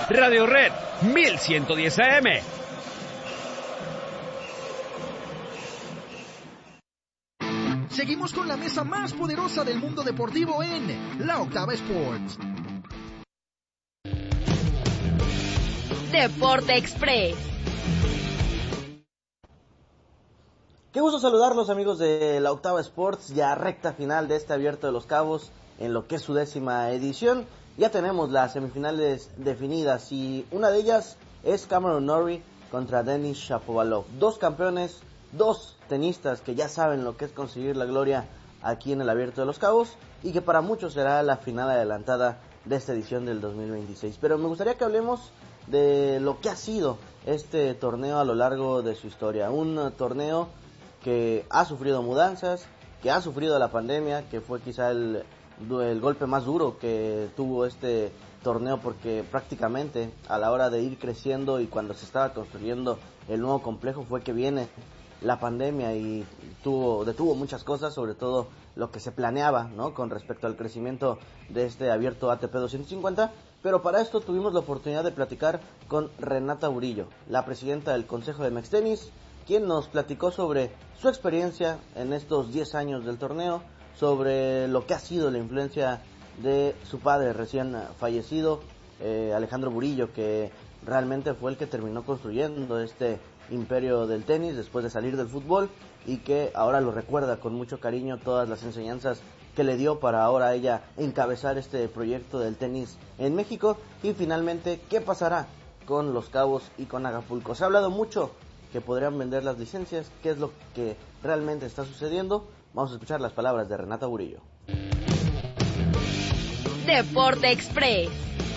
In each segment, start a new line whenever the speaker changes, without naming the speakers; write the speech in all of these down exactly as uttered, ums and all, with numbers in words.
Radio Red mil ciento diez A M.
Seguimos con la mesa más poderosa del mundo deportivo en La Octava Sports.
Deporte Express.
Qué gusto saludarlos, amigos de La Octava Sports, ya recta final de este Abierto de los Cabos en lo que es su décima edición. Ya tenemos las semifinales definidas y una de ellas es Cameron Norrie contra Denis Shapovalov. Dos campeones, dos tenistas que ya saben lo que es conseguir la gloria aquí en el Abierto de los Cabos y que para muchos será la final adelantada de esta edición del dos mil veintiséis. Pero me gustaría que hablemos de lo que ha sido este torneo a lo largo de su historia. Un torneo que ha sufrido mudanzas, que ha sufrido la pandemia, que fue quizá el, el golpe más duro que tuvo este torneo, porque prácticamente a la hora de ir creciendo y cuando se estaba construyendo el nuevo complejo fue que viene la pandemia y tuvo, detuvo muchas cosas, sobre todo lo que se planeaba, ¿no?, con respecto al crecimiento de este abierto A T P doscientos cincuenta. Pero para esto tuvimos la oportunidad de platicar con Renata Burillo, la presidenta del Consejo de Mextenis, quien nos platicó sobre su experiencia en estos diez años del torneo, sobre lo que ha sido la influencia de su padre recién fallecido, eh, Alejandro Burillo, que realmente fue el que terminó construyendo este imperio del tenis después de salir del fútbol y que ahora lo recuerda con mucho cariño todas las enseñanzas que le dio para ahora ella encabezar este proyecto del tenis en México. Y finalmente, ¿qué pasará con Los Cabos y con Acapulco? Se ha hablado mucho que podrían vender las licencias, qué es lo que realmente está sucediendo. Vamos a escuchar las palabras de Renata Burillo.
Deporte Express.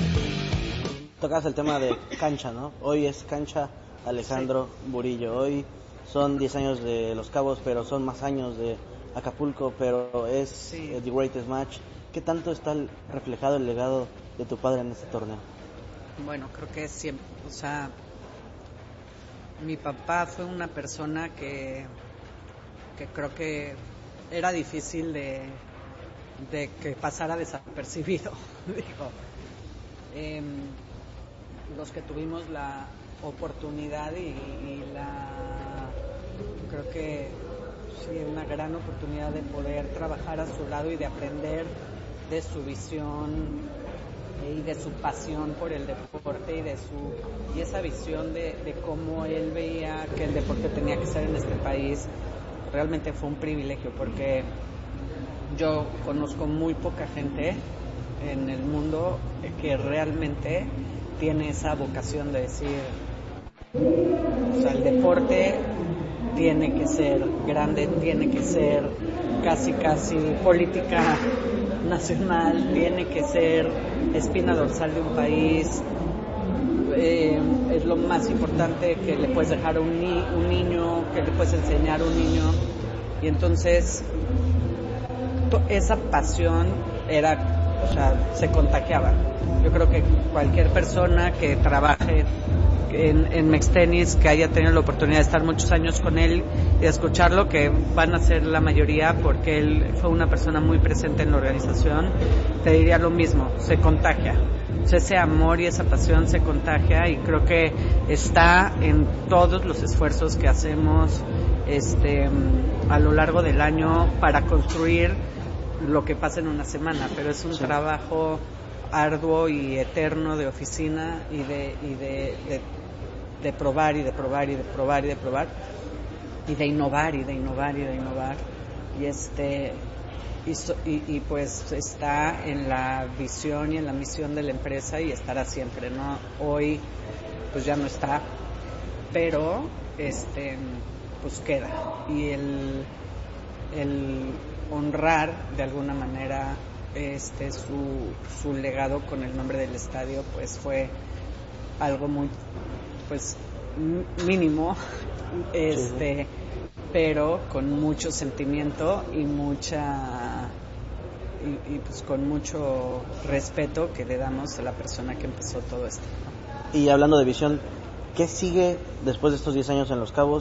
Tocas el tema de cancha, ¿no? Hoy es cancha Alejandro sí. Burillo. Hoy son diez años de Los Cabos, pero son más años de Acapulco, pero es sí. The Greatest Match. ¿Qué tanto está reflejado el legado de tu padre en este torneo?
Bueno, creo que es siempre, o sea, mi papá fue una persona que, que creo que era difícil de, de que pasara desapercibido. Digo, eh, los que tuvimos la oportunidad y, y la, creo que sí, una gran oportunidad de poder trabajar a su lado y de aprender de su visión y de su pasión por el deporte y de su y esa visión de, de cómo él veía que el deporte tenía que ser en este país. Realmente fue un privilegio, porque yo conozco muy poca gente en el mundo que realmente tiene esa vocación de decir, o sea, el deporte tiene que ser grande, tiene que ser casi casi política nacional, tiene que ser espina dorsal de un país, eh, es lo más importante que le puedes dejar a un, ni- un niño, que le puedes enseñar a un niño. Y entonces to- esa pasión era, o sea, se contagiaba. Yo creo que cualquier persona que trabaje en, en Mextenis, que haya tenido la oportunidad de estar muchos años con él y de escucharlo, que van a ser la mayoría porque él fue una persona muy presente en la organización, te diría lo mismo, se contagia. O sea, ese amor y esa pasión se contagia, y creo que está en todos los esfuerzos que hacemos este a lo largo del año para construir lo que pasa en una semana, pero es un sí. trabajo arduo y eterno de oficina y de y de, de de probar y de probar y de probar y de probar y de innovar y de innovar y de innovar y este y, so, y, y pues está en la visión y en la misión de la empresa, y estará siempre, ¿no? Hoy pues ya no está, pero este pues queda, y el el honrar de alguna manera este su su legado con el nombre del estadio pues fue algo muy pues mínimo, este, sí. pero con mucho sentimiento y mucha y, y pues con mucho respeto que le damos a la persona que empezó todo esto.
Y hablando de visión, ¿qué sigue después de estos diez años en Los Cabos?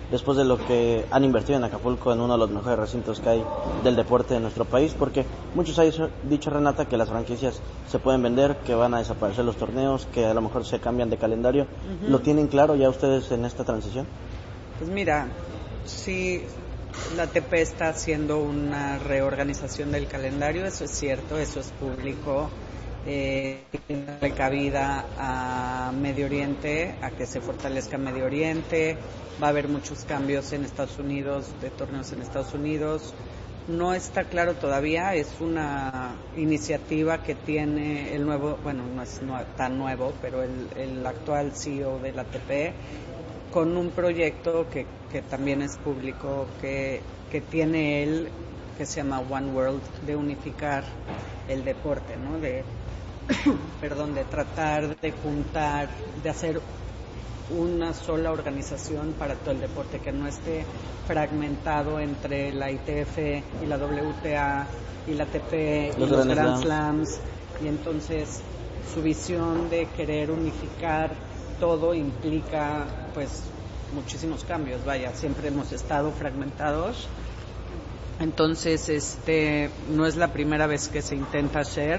después de lo que han invertido en Acapulco, en uno de los mejores recintos que hay del deporte en nuestro país, porque muchos han dicho, Renata, que las franquicias se pueden vender, que van a desaparecer los torneos, que a lo mejor se cambian de calendario. Uh-huh. ¿Lo tienen claro ya ustedes en esta transición?
Pues mira, sí, la A T P está haciendo una reorganización del calendario, eso es cierto, eso es público. Eh, darle cabida a Medio Oriente, a que se fortalezca Medio Oriente. Va a haber muchos cambios en Estados Unidos, de torneos en Estados Unidos. No está claro todavía, es una iniciativa que tiene el nuevo, bueno, no es no, tan nuevo, pero el, el actual C E O de la A T P, con un proyecto que, que también es público, que, que tiene él, que se llama One World, de unificar el deporte, ¿no? De perdón, de tratar de juntar, de hacer una sola organización para todo el deporte, que no esté fragmentado entre la I T F y la W T A y la A T P y los, los Grand Slams. Y entonces su visión de querer unificar todo implica pues muchísimos cambios, vaya, siempre hemos estado fragmentados. Entonces este no es la primera vez que se intenta hacer.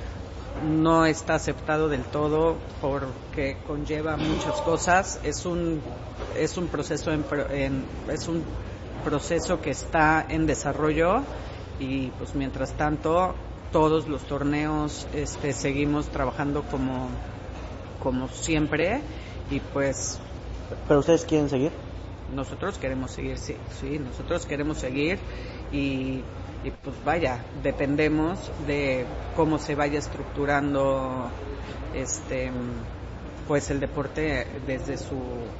No está aceptado del todo porque conlleva muchas cosas. Es un es un proceso en, en, es un proceso que está en desarrollo y pues mientras tanto todos los torneos este seguimos trabajando como como siempre y pues.
¿Pero ustedes quieren seguir?
Nosotros queremos seguir, sí, sí, nosotros queremos seguir y Y pues vaya, dependemos de cómo se vaya estructurando este pues el deporte desde su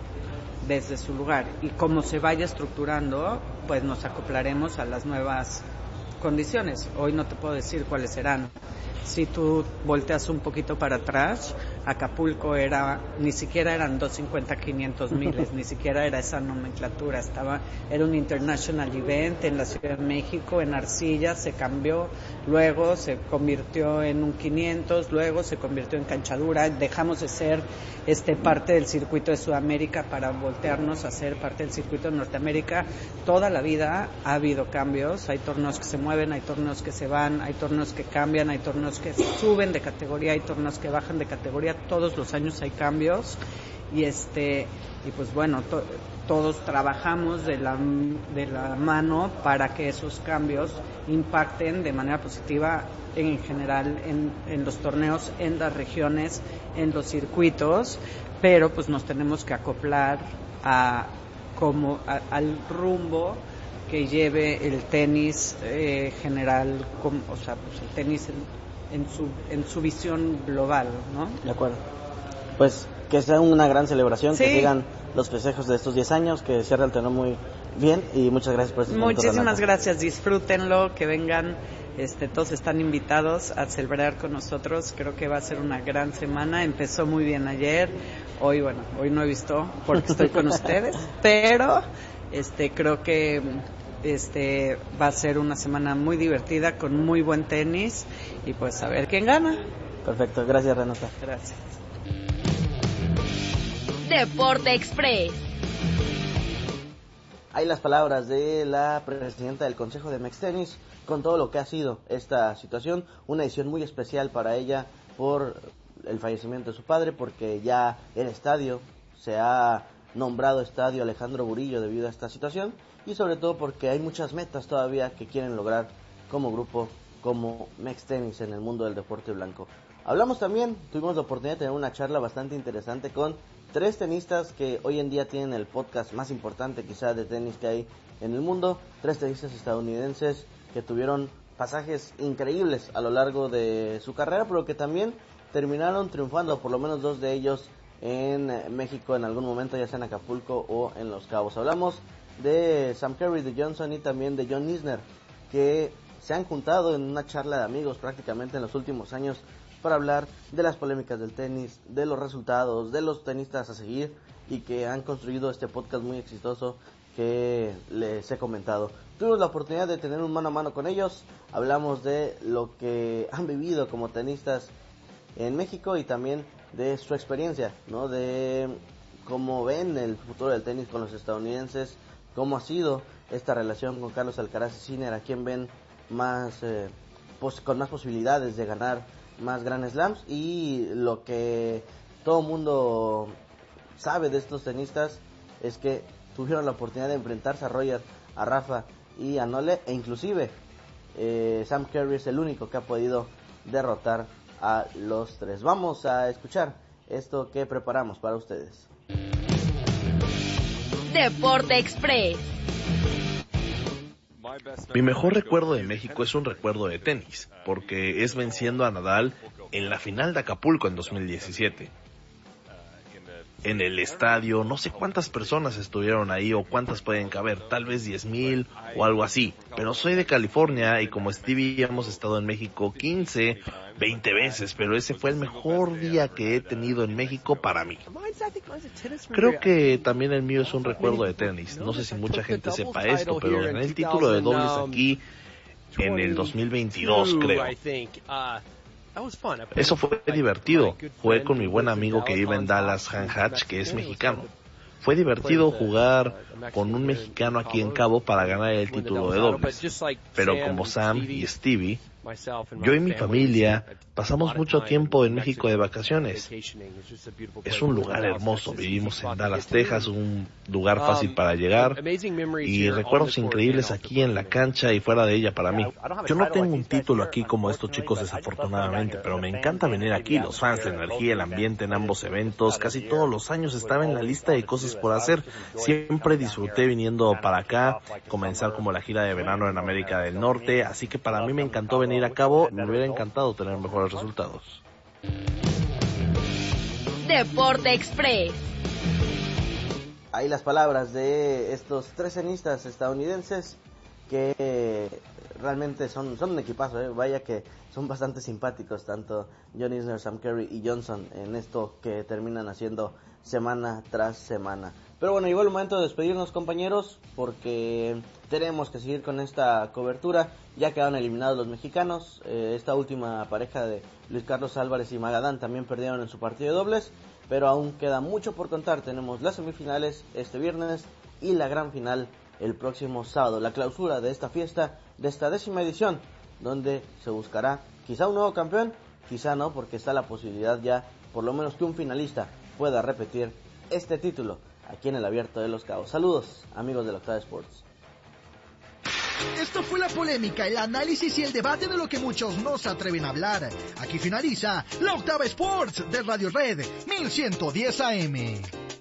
desde su lugar y cómo se vaya estructurando, pues nos acoplaremos a las nuevas condiciones. Hoy no te puedo decir cuáles serán. Si tú volteas un poquito para atrás, Acapulco era, ni siquiera eran doscientos cincuenta, quinientos miles, ni siquiera era esa nomenclatura, estaba, era un international event en la Ciudad de México, en Arcilla, se cambió, luego se convirtió en un quinientos, luego se convirtió en canchadura, dejamos de ser este parte del circuito de Sudamérica para voltearnos a ser parte del circuito de Norteamérica. Toda la vida ha habido cambios, hay torneos que se mueven, hay torneos que se van, hay torneos que cambian, hay torneos que suben de categoría, hay torneos que bajan de categoría, todos los años hay cambios y este y pues bueno to, todos trabajamos de la de la mano para que esos cambios impacten de manera positiva en general en, en los torneos, en las regiones, en los circuitos, pero pues nos tenemos que acoplar a como a, al rumbo que lleve el tenis eh, general, como, o sea, pues el tenis en, en su en su visión global, ¿no?
De acuerdo. Pues que sea una gran celebración, sí. Que sigan los festejos de estos diez años, que cierre el torneo muy bien y muchas gracias por este momento.
Muchísimas gracias, disfrútenlo, que vengan, este todos están invitados a celebrar con nosotros. Creo que va a ser una gran semana. Empezó muy bien ayer. Hoy, bueno, hoy no he visto porque estoy con ustedes, pero este creo que Este va a ser una semana muy divertida con muy buen tenis y pues a ver quién gana.
Perfecto, gracias Renata.
Gracias.
Deporte Express.
Hay las palabras de la presidenta del Consejo de Mextenis con todo lo que ha sido esta situación, una edición muy especial para ella por el fallecimiento de su padre, porque ya el estadio se ha nombrado Estadio Alejandro Burillo debido a esta situación y sobre todo porque hay muchas metas todavía que quieren lograr como grupo, como Mextenis en el mundo del deporte blanco. Hablamos también, tuvimos la oportunidad de tener una charla bastante interesante con tres tenistas que hoy en día tienen el podcast más importante quizá de tenis que hay en el mundo, tres tenistas estadounidenses que tuvieron pasajes increíbles a lo largo de su carrera, pero que también terminaron triunfando, por lo menos dos de ellos en México en algún momento, ya sea en Acapulco o en Los Cabos. Hablamos de Sam Querrey, de Johnson y también de John Isner, que se han juntado en una charla de amigos prácticamente en los últimos años para hablar de las polémicas del tenis, de los resultados, de los tenistas a seguir y que han construido este podcast muy exitoso que les he comentado. Tuvimos la oportunidad de tener un mano a mano con ellos, hablamos de lo que han vivido como tenistas en México y también de su experiencia, ¿no? De cómo ven el futuro del tenis con los estadounidenses, cómo ha sido esta relación con Carlos Alcaraz y Sinner, a quien ven más eh, pos- con más posibilidades de ganar más Grand Slams, y lo que todo mundo sabe de estos tenistas es que tuvieron la oportunidad de enfrentarse a Roger, a Rafa y a Nole, e inclusive eh, Sam Querrey es el único que ha podido derrotar a los tres. Vamos a escuchar esto que preparamos para ustedes.
Deporte Express.
Mi mejor recuerdo de México es un recuerdo de tenis, porque es venciendo a Nadal en la final de Acapulco en dos mil diecisiete. En el estadio, no sé cuántas personas estuvieron ahí o cuántas pueden caber, tal vez diez mil o algo así. Pero soy de California y como Stevie hemos estado en México quince, veinte veces, pero ese fue el mejor día que he tenido en México para mí. Creo que también el mío es un recuerdo de tenis. No sé si mucha gente sepa esto, pero gané el título de dobles aquí en el dos mil veintidós, creo. Eso fue divertido. Fue con mi buen amigo que vive en Dallas, Han Hatch, que es mexicano. Fue divertido jugar con un mexicano aquí en Cabo para ganar el título de dobles. Pero como Sam y Stevie, yo y mi familia pasamos mucho tiempo en México de vacaciones. Es un lugar hermoso. Vivimos en Dallas, Texas, un lugar fácil para llegar, y recuerdos increíbles aquí en la cancha y fuera de ella para mí. Yo no tengo un título aquí como estos chicos desafortunadamente, pero me encanta venir aquí. Los fans, la energía, el ambiente en ambos eventos, casi todos los años estaba en la lista de cosas por hacer. Siempre disfruté viniendo para acá, comenzar como la gira de verano en América del Norte, así que para mí me encantó venir a cabo. Me hubiera encantado tener mejores resultados.
Deporte Express.
Ahí las palabras de estos tres tenistas estadounidenses que realmente son, son un equipazo, ¿eh? Vaya que son bastante simpáticos, tanto John Isner, Sam Querrey y Johnson, en esto que terminan haciendo semana tras semana. Pero bueno, llegó el momento de despedirnos, compañeros, porque tenemos que seguir con esta cobertura. Ya quedaron eliminados los mexicanos. Eh, esta última pareja de Luis Carlos Álvarez y Magadán también perdieron en su partido de dobles, pero aún queda mucho por contar. Tenemos las semifinales este viernes y la gran final el próximo sábado. La clausura de esta fiesta, de esta décima edición, donde se buscará quizá un nuevo campeón, quizá no, porque está la posibilidad ya, por lo menos, que un finalista pueda repetir este título aquí en el Abierto de los Cabos. Saludos, amigos de la Octava Sports.
Esto fue la polémica, el análisis y el debate de lo que muchos no se atreven a hablar. Aquí finaliza la Octava Sports de Radio Red mil ciento diez A M.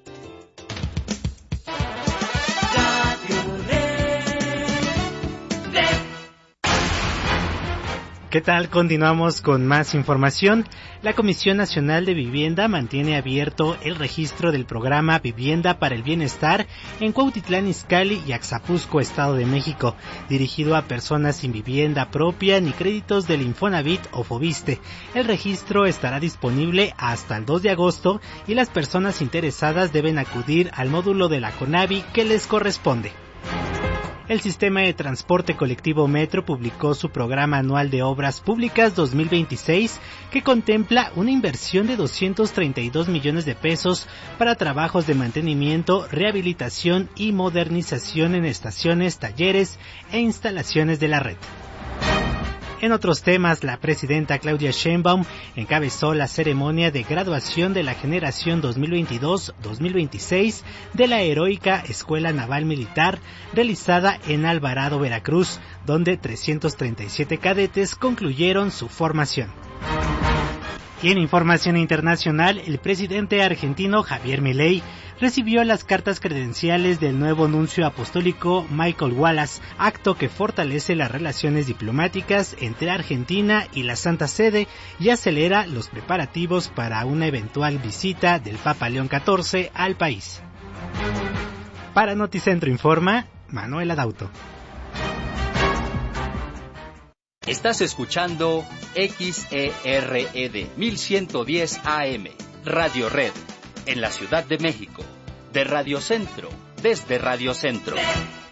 ¿Qué tal? Continuamos con más información. La Comisión Nacional de Vivienda mantiene abierto el registro del programa Vivienda para el Bienestar en Cuautitlán Izcalli y Axapusco, Estado de México, dirigido a personas sin vivienda propia ni créditos del Infonavit o Foviste. El registro estará disponible hasta el dos de agosto y las personas interesadas deben acudir al módulo de la CONAVI que les corresponde. El Sistema de Transporte Colectivo Metro publicó su Programa Anual de Obras Públicas dos mil veintiséis, que contempla una inversión de doscientos treinta y dos millones de pesos para trabajos de mantenimiento, rehabilitación y modernización en estaciones, talleres e instalaciones de la red. En otros temas, la presidenta Claudia Sheinbaum encabezó la ceremonia de graduación de la generación dos mil veintidós dos mil veintiséis de la heroica Escuela Naval Militar realizada en Alvarado, Veracruz, donde trescientos treinta y siete cadetes concluyeron su formación. Y en información internacional, el presidente argentino Javier Milei recibió las cartas credenciales del nuevo nuncio apostólico Michael Wallace, acto que fortalece las relaciones diplomáticas entre Argentina y la Santa Sede y acelera los preparativos para una eventual visita del Papa León catorce al país. Para Noticentro Informa, Manuel Adauto.
Estás escuchando X E R E D mil ciento diez A M, Radio Red, en la Ciudad de México, de Radio Centro, desde Radio Centro.